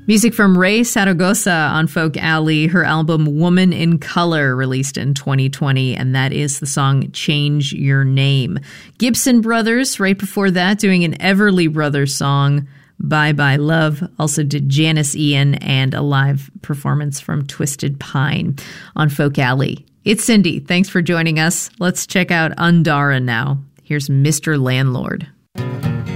Music from Ray Saragosa on Folk Alley, her album Woman in Color, released in 2020, and that is the song Change Your Name. Gibson Brothers, right before that, doing an Everly Brothers song, Bye Bye Love. Also did Janice Ian and a live performance from Twisted Pine on Folk Alley. It's Cindy. Thanks for joining us. Let's check out Undara now. Here's Mr. Landlord.